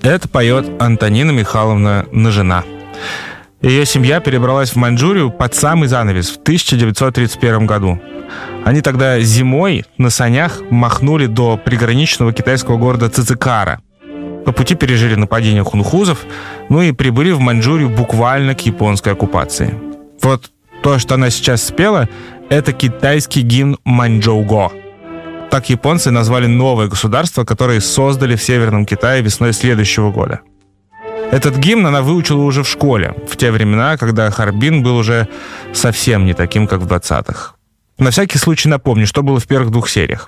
Это поет Антонина Михайловна Нажина. Ее семья перебралась в Маньчжурию под самый занавес в 1931 году. Они тогда зимой на санях махнули до приграничного китайского города Цицикара. По пути пережили нападение хунхузов, и прибыли в Маньчжурию буквально к японской оккупации. Вот то, что она сейчас спела, это китайский гимн Маньчжоуго. Так японцы назвали новое государство, которое создали в Северном Китае весной следующего года. Этот гимн она выучила уже в школе, в те времена, когда Харбин был уже совсем не таким, как в 20-х. На всякий случай напомню, что было в первых 2 сериях.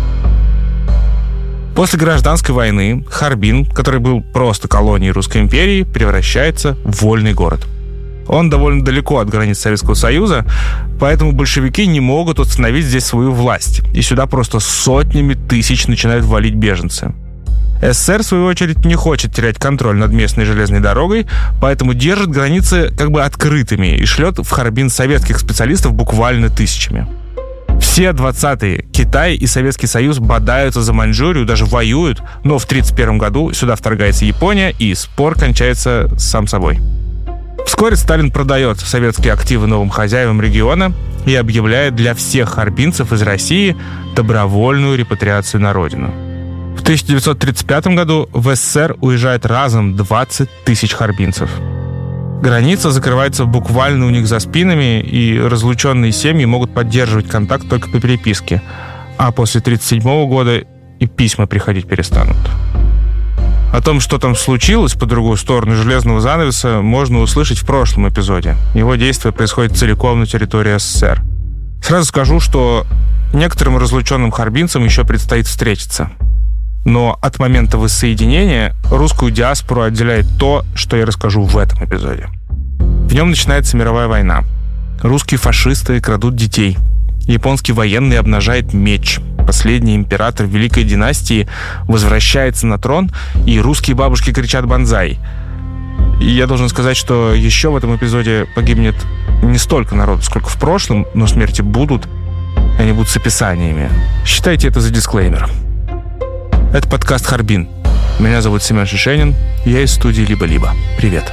После гражданской войны Харбин, который был просто колонией Русской империи, превращается в вольный город. Он довольно далеко от границ Советского Союза, поэтому большевики не могут установить здесь свою власть. И сюда просто сотнями тысяч начинают валить беженцы. СССР, в свою очередь, не хочет терять контроль над местной железной дорогой, поэтому держит границы как бы открытыми и шлет в Харбин советских специалистов буквально тысячами. Все 20-е Китай и Советский Союз бодаются за Маньчжурию, даже воюют, но в 1931 году сюда вторгается Япония, и спор кончается сам собой. Вскоре Сталин продает советские активы новым хозяевам региона и объявляет для всех харбинцев из России добровольную репатриацию на родину. В 1935 году в СССР уезжает разом 20 тысяч харбинцев. Граница закрывается буквально у них за спинами, и разлученные семьи могут поддерживать контакт только по переписке. А после 1937 года и письма приходить перестанут. О том, что там случилось по другую сторону железного занавеса, можно услышать в прошлом эпизоде. Его действие происходит целиком на территории СССР. Сразу скажу, что некоторым разлученным харбинцам еще предстоит встретиться. Но от момента воссоединения русскую диаспору отделяет то, что я расскажу в этом эпизоде. В нем начинается мировая война. Русские фашисты крадут детей. Японский военный обнажает меч. Последний император Великой династии возвращается на трон, и русские бабушки кричат «Бонзай». И я должен сказать, что еще в этом эпизоде погибнет не столько народу, сколько в прошлом, но смерти будут, они будут с описаниями. Считайте это за дисклеймер. Это подкаст «Харбин». Меня зовут Семен Шишенин, я из студии «Либо-либо». Привет.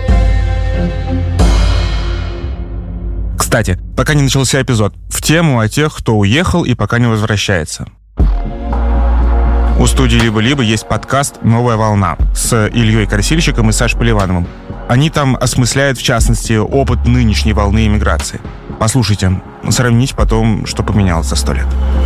Кстати, пока не начался эпизод, в тему о тех, кто уехал и пока не возвращается. У студии «Либо-либо» есть подкаст «Новая волна» с Ильей Корсильщиком и Сашей Поливановым. Они там осмысляют, в частности, опыт нынешней волны иммиграции. Послушайте, сравните потом, что поменялось за 100 лет.